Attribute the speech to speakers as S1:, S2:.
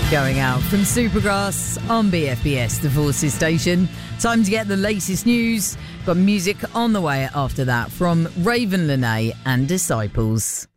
S1: Going out from Supergrass on BFBS, the Forces station. Time to get the latest news. Got music on the way after that from Raven Lenae and Disciples.